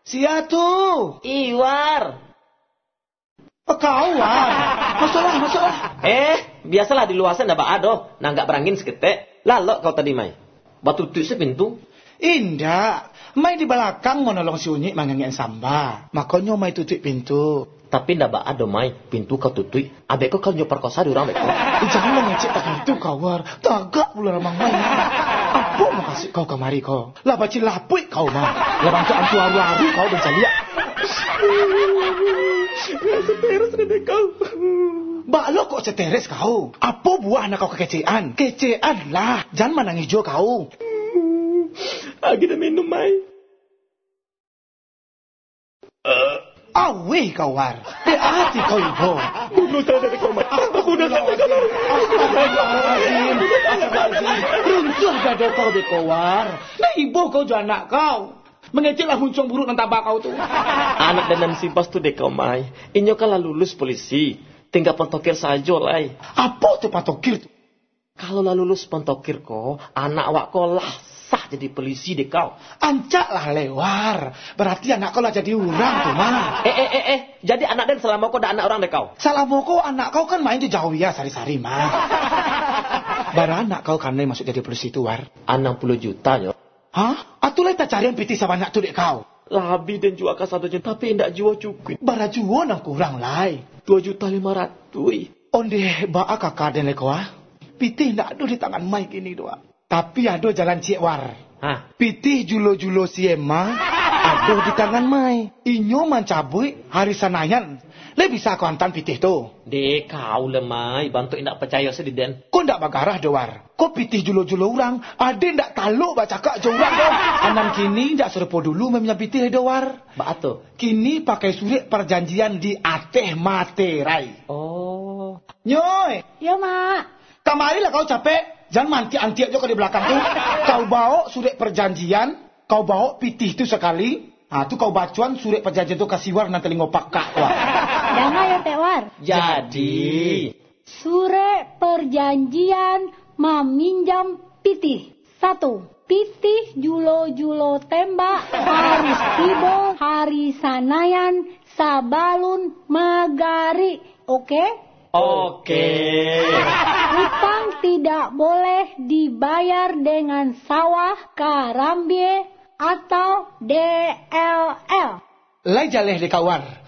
Sia tu. Iwar. Kau War. Masalah. Biasalah di luasan dah ado. Nah enggak berangin seketek. Lalok kau tadi mai. Batu tutup sepintu. Indah. Mai di belakang mau nolong si Unyik mangangin samba. Makanya mai tutup pintu. Tapi ndak ado mai. Pintu kau tutup. Abek kau nyopar kosa di orang beko. Jangan mengecek tak itu kau War. Tagak pula ramang mai. Apa mau kasih kau kemari kau? Lah baci lapuk kau mah. Lah bantu antu aru-aru kau berjaliak. Seteres deh kau. Balok kok seteres kau. Apa buah anak kau kekecean? Kecean lah. Jangan menangis jo kau. Lagi dah minum mai. Awih kau War. Hati kau ibu. Bunuh saya dari kau mai. Bunuh saya dari kau. Runtuh dada kau deh kau War. Nah ibu kau jo anak kau. Mengeceklah huncung buruk dan tabak kau tu. Anak dan simpas tu dek kau mai. Inyo kan lulus polisi. Tinggal pentokir saja lai. Apa tu patokir tu? Kalau lah lulus pentokir kau, anak awak kau lah sah jadi polisi dek kau. Ancak lah lewar. Berarti anak kau lah jadi orang tu mah. Jadi anak dan selama kau dah anak orang dek kau. Selama kau anak kau kan main di jauh ya sari-sari mah. Bara anak kau kan masuk jadi polisi tu War. 60 juta yo. Hah? Atulah tak carian piti sebanyak tu dek kau. Labi dan jual ke 1 juta tapi tidak jual cukup. Bara jual nang kurang lai. 2.500.000. Onde baa kakak dan leko ah. Piti ndak ada di tangan mai kini doa. Tapi ada jalan cik War. Hah? Piti julo-julo siema ada di tangan mai. Inyo mencabui hari sanayan. Le bisa kau hantar pitih tu. Dek kau lemai bantu indak percaya sediden. Kau ndak bagarah doar. Kau pitih julo-julo orang. Ada ndak taluk baca kak jorang kau. Anan kini ndak serupa dulu memang pitih doar. Baato. Kini pakai surat perjanjian di ateh materai. Oh. Nyoy. Ya mak. Kamarilah kau capek. Jangan manti-anti aja kau di belakang tu. Kau bawa surat perjanjian. Kau bawa pitih tu sekali. Tu kau bacuan surat perjanjian tu kasih War nanti ngopak kak War. Jangan ya Teh War. Jadi. Surat perjanjian meminjam pitih. 1. Pitih julo-julo tembak harus tiba hari sanayan sabalun magari. Oke? Oke. Utang tidak boleh dibayar dengan sawah karambie atau DLL. Lai jaleh di kawar.